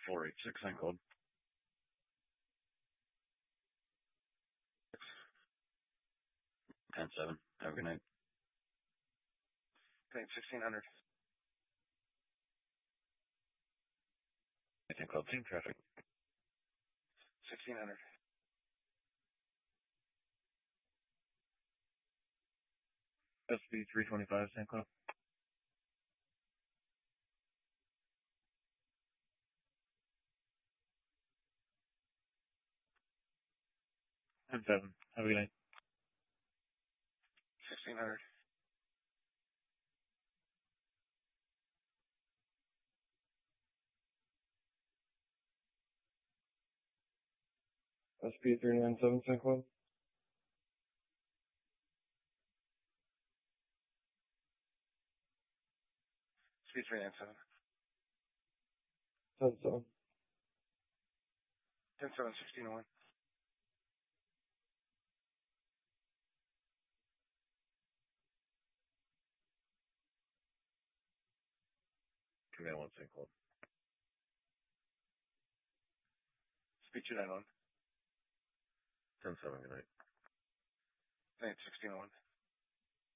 486 St. Cloud. 10-7. Have a good night. Thanks, 1600. St. Cloud, same traffic. 1600. SB 325 St. Cloud. 10-7. Have a good night. 1600. SB 397 St. Cloud. 3397. 10-7. 107, 1601. Command 1 St. Cloud. Speed 291. 10-7. Good night. Thanks, 1601.